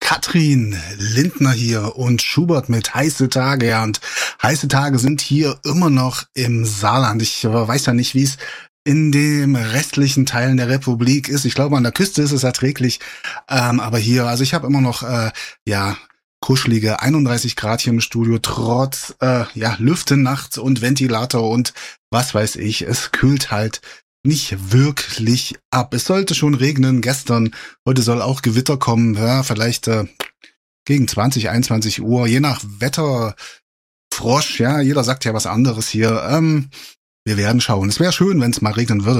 Katrin Lindner hier und Schubert mit heiße Tage. Ja, und heiße Tage sind hier immer noch im Saarland. Ich weiß ja nicht, wie es in den restlichen Teilen der Republik ist. Ich glaube, an der Küste ist es erträglich. Aber hier, also ich habe immer noch, kuschelige 31 Grad hier im Studio, trotz, Lüften nachts und Ventilator und was weiß ich. Es kühlt halt nicht wirklich ab. Es sollte schon regnen gestern. Heute soll auch Gewitter kommen. Ja, vielleicht gegen 20, 21 Uhr. Je nach Wetter, Frosch. Ja, jeder sagt ja was anderes hier. Wir werden schauen. Es wäre schön, wenn es mal regnen würde.